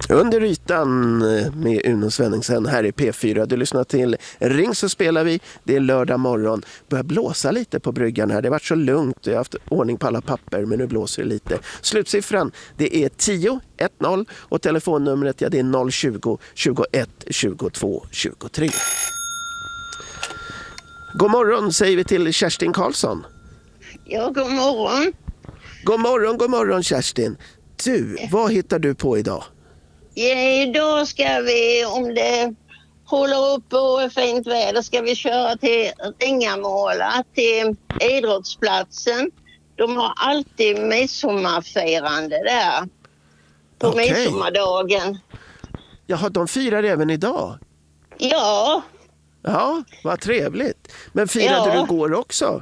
Under ytan med Uno Svenningsen här i P4. Du lyssnar till Ring så spelar vi. Det är lördag morgon. Börjar blåsa lite på bryggan här. Det har varit så lugnt. Jag har haft ordning på alla papper, men nu blåser det lite. Slutsiffran, det är 10-1-0 och telefonnumret, det är 020-21 22 23. God morgon säger vi till Kerstin Karlsson. Ja, god morgon. God morgon Kerstin. Du, vad hittar du på idag? Ja, idag ska vi, om det håller upp och är fint väder, ska vi köra till Ringamåla, till idrottsplatsen. De har alltid midsommarfirande där på midsommardagen. Jaha, de firar även idag? Ja. Ja, vad trevligt. Men firade du igår också?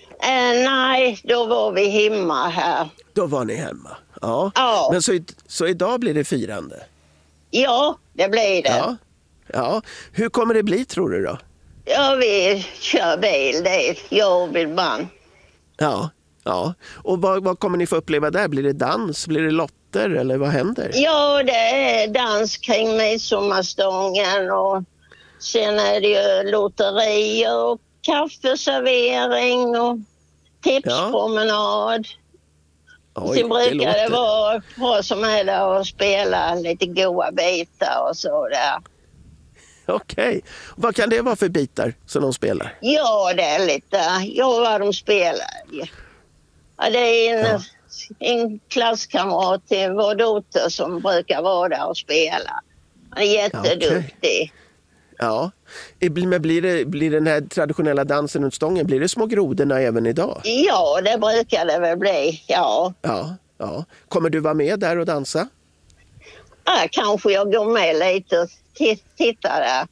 Nej, då var vi hemma här. Då var ni hemma? Ja. Men så idag blir det firande? Ja, det blir det. Ja. Hur kommer det bli tror du då? Ja, vi kör bil, det är jag och min man. Ja. Och vad kommer ni få uppleva där? Blir det dans? Blir det lotter? Eller vad händer? Ja, det är dans kring midsommarstången och sen är det ju lotterier och kaffeservering och tipspromenad. Sen brukar det vara bra som är där och spela lite goda bitar och så där. Okej. Vad kan det vara för bitar som de spelar? Ja, det är lite. Ja, vad de spelar. Ja, det är en klasskamrat till vår dotter som brukar vara där och spela. Han är jätteduktig. Ja. Men blir den här traditionella dansen runt stången, blir det små grodorna även idag? Ja, det brukar det väl bli, ja. Kommer du vara med där och dansa? Ja, kanske jag går med lite och tittar där.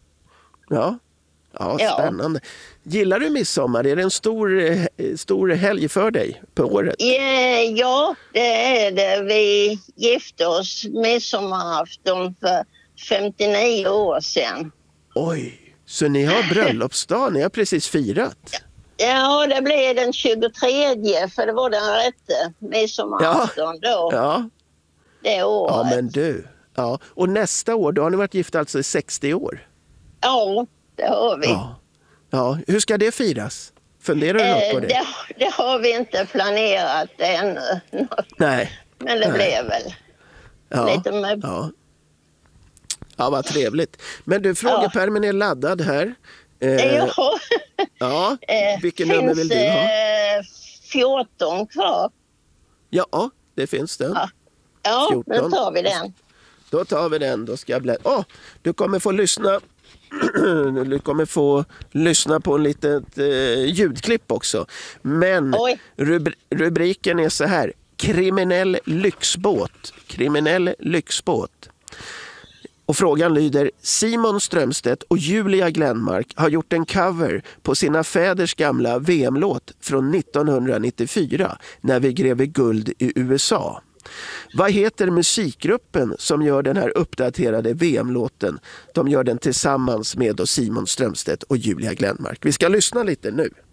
Ja, spännande. Gillar du midsommar? Är det en stor helg för dig på året? Ja, det är det. Vi gifte oss midsommarafton för 59 år sedan. Oj, så ni har bröllopsdag, ni har precis firat? Ja, det blev den 23, för det var den rätte midsommarafton då. Ja. Det året. Ja, men du. Ja. Och nästa år, då har ni varit gifta alltså i 60 år? Ja, det har vi. Ja. Hur ska det firas? Funderar du något på det? Det har vi inte planerat ännu. Nej. Men det blev väl lite med... Ja, vad trevligt. Men du, frågepärmen är laddad här. Ja. Vilken nummer vill du ha? 14 kvar. Ja, det finns den. Ja, 14. då tar vi den. Då tar vi den. Då ska jag du kommer få lyssna. Du kommer få lyssna på en litet ljudklipp också. Men rubriken är så här: Kriminell lyxbåt. Och frågan lyder: Simon Strömstedt och Julia Glenmark har gjort en cover på sina fäders gamla VM-låt från 1994 när vi gräver guld i USA. Vad heter musikgruppen som gör den här uppdaterade VM-låten? De gör den tillsammans med Simon Strömstedt och Julia Glenmark. Vi ska lyssna lite nu.